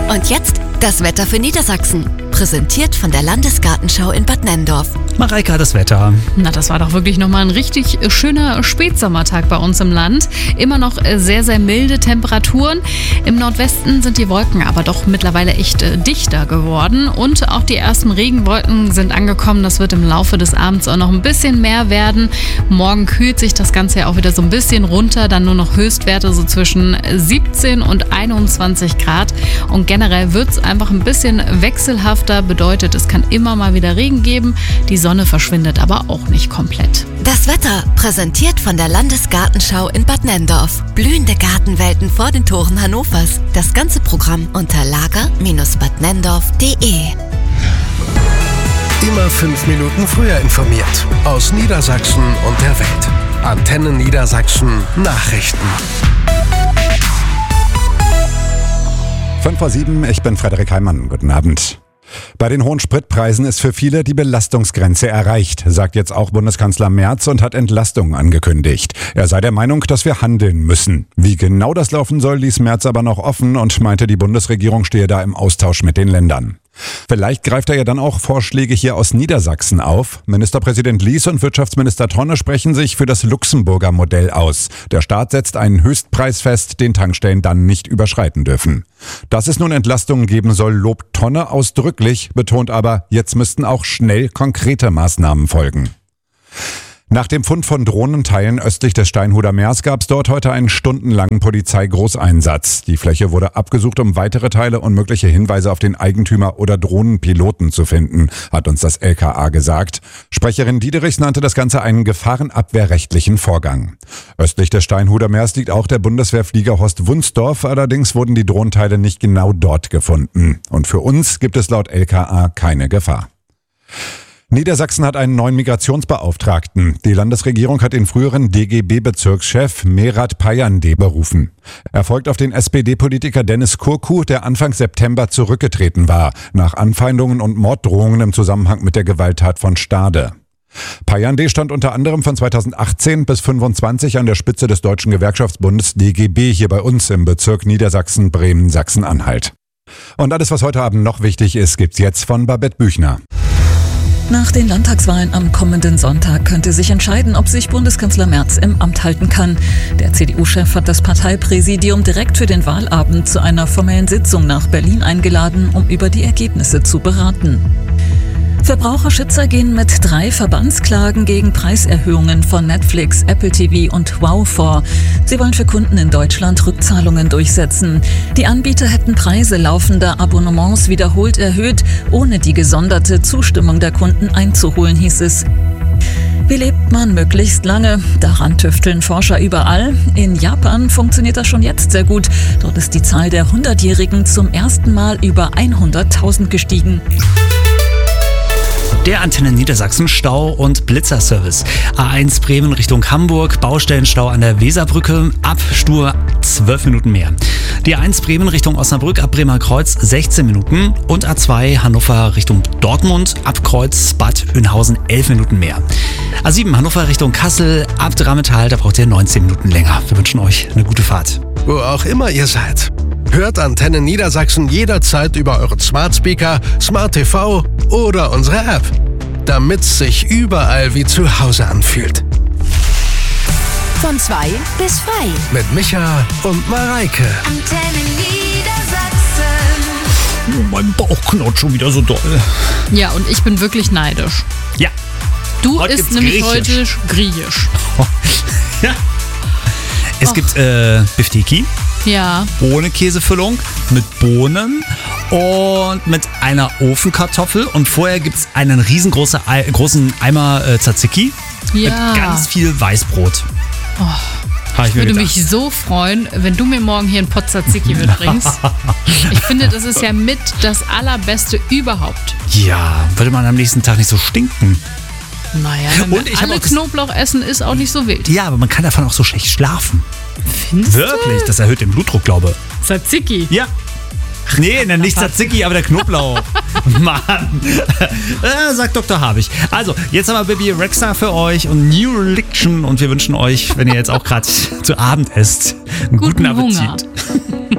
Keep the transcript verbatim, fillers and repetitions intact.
Und jetzt das Wetter für Niedersachsen. Präsentiert von der Landesgartenschau in Bad Nenndorf. Mareike hat das Wetter. Na, das war doch wirklich nochmal ein richtig schöner Spätsommertag bei uns im Land. Immer noch sehr, sehr milde Temperaturen. Im Nordwesten sind die Wolken aber doch mittlerweile echt dichter geworden. Und auch die ersten Regenwolken sind angekommen. Das wird im Laufe des Abends auch noch ein bisschen mehr werden. Morgen kühlt sich das Ganze ja auch wieder so ein bisschen runter. Dann nur noch Höchstwerte so zwischen siebzehn und einundzwanzig Grad. Und generell wird es einfach ein bisschen wechselhafter. Bedeutet, es kann immer mal wieder Regen geben. Die Sonne verschwindet aber auch nicht komplett. Das Wetter präsentiert von der Landesgartenschau in Bad Nenndorf. Blühende Gartenwelten vor den Toren Hannovers. Das ganze Programm unter lager Bindestrich bad nenndorf punkt de. Immer fünf Minuten früher informiert. Aus Niedersachsen und der Welt. Antenne Niedersachsen Nachrichten. fünf vor sieben, ich bin Frederik Heimann. Guten Abend. Bei den hohen Spritpreisen ist für viele die Belastungsgrenze erreicht, sagt jetzt auch Bundeskanzler Merz und hat Entlastungen angekündigt. Er sei der Meinung, dass wir handeln müssen. Wie genau das laufen soll, ließ Merz aber noch offen und meinte, die Bundesregierung stehe da im Austausch mit den Ländern. Vielleicht greift er ja dann auch Vorschläge hier aus Niedersachsen auf. Ministerpräsident Lies und Wirtschaftsminister Tonne sprechen sich für das Luxemburger Modell aus. Der Staat setzt einen Höchstpreis fest, den Tankstellen dann nicht überschreiten dürfen. Dass es nun Entlastungen geben soll, lobt Tonne ausdrücklich, betont aber, jetzt müssten auch schnell konkrete Maßnahmen folgen. Nach dem Fund von Drohnenteilen östlich des Steinhuder Meers gab es dort heute einen stundenlangen Polizeigroßeinsatz. Die Fläche wurde abgesucht, um weitere Teile und mögliche Hinweise auf den Eigentümer oder Drohnenpiloten zu finden, hat uns das L K A gesagt. Sprecherin Diederichs nannte das Ganze einen gefahrenabwehrrechtlichen Vorgang. Östlich des Steinhuder Meers liegt auch der Bundeswehrflieger Horst Wunsdorf, allerdings wurden die Drohnenteile nicht genau dort gefunden. Und für uns gibt es laut L K A keine Gefahr. Niedersachsen hat einen neuen Migrationsbeauftragten. Die Landesregierung hat den früheren D G B-Bezirkschef Merat Payande berufen. Er folgt auf den S P D-Politiker Dennis Kurku, der Anfang September zurückgetreten war, nach Anfeindungen und Morddrohungen im Zusammenhang mit der Gewalttat von Stade. Payande stand unter anderem von zweitausendachtzehn bis fünfundzwanzig an der Spitze des Deutschen Gewerkschaftsbundes D G B hier bei uns im Bezirk Niedersachsen, Bremen, Sachsen-Anhalt. Und alles, was heute Abend noch wichtig ist, gibt's jetzt von Babette Büchner. Nach den Landtagswahlen am kommenden Sonntag könnte sich entscheiden, ob sich Bundeskanzler Merz im Amt halten kann. Der C D U-Chef hat das Parteipräsidium direkt für den Wahlabend zu einer formellen Sitzung nach Berlin eingeladen, um über die Ergebnisse zu beraten. Verbraucherschützer gehen mit drei Verbandsklagen gegen Preiserhöhungen von Netflix, Apple T V und Wow vor. Sie wollen für Kunden in Deutschland Rückzahlungen durchsetzen. Die Anbieter hätten Preise laufender Abonnements wiederholt erhöht, ohne die gesonderte Zustimmung der Kunden einzuholen, hieß es. Wie lebt man möglichst lange? Daran tüfteln Forscher überall. In Japan funktioniert das schon jetzt sehr gut. Dort ist die Zahl der hundertjährigen zum ersten Mal über hunderttausend gestiegen. Der Antenne Niedersachsen Stau- und Blitzerservice. A eins Bremen Richtung Hamburg, Baustellenstau an der Weserbrücke, ab Stur zwölf Minuten mehr. Die A eins Bremen Richtung Osnabrück, ab Bremer Kreuz sechzehn Minuten und A zwei Hannover Richtung Dortmund, ab Kreuz Bad Oeynhausen elf Minuten mehr. A sieben Hannover Richtung Kassel, ab Drammental, da braucht ihr neunzehn Minuten länger. Wir wünschen euch eine gute Fahrt. Wo auch immer ihr seid. Hört Antenne Niedersachsen jederzeit über euren Smart Speaker, Smart T V oder unsere App, damit's sich überall wie zu Hause anfühlt. Von zwei bis frei. Mit Micha und Mareike. Antenne Niedersachsen. Oh, mein Bauch knurrt schon wieder so doll. Ja, und ich bin wirklich neidisch. Ja. Du Heute isst gibt's nämlich Griechisch. heute Griechisch. Ja. Es Och. gibt äh, Bifteki. Ja. Ohne Käsefüllung, mit Bohnen und mit einer Ofenkartoffel. Und vorher gibt es einen riesengroßen Ei, großen Eimer äh, Tzatziki Ja. mit ganz viel Weißbrot. Oh. Hab ich Ich mir würde gedacht. mich so freuen, wenn du mir morgen hier einen Pot Tzatziki mitbringst. Ich finde, das ist ja mit das Allerbeste überhaupt. Ja, würde man am nächsten Tag nicht so stinken. Naja, wenn Und wir ich hab alle auch das- Knoblauch essen, ist auch nicht so wild. Ja, aber man kann davon auch so schlecht schlafen. Findest Wirklich, das erhöht den Blutdruck, glaube ich. Tzatziki. Ja. Nee, ne, nicht Tzatziki, aber der Knoblauch. Mann. Äh, sagt Doktor Habich. Also, jetzt haben wir Bibi Rexha für euch und New Religion und wir wünschen euch, wenn ihr jetzt auch gerade zu Abend esst, einen guten, Guten Appetit. Hunger.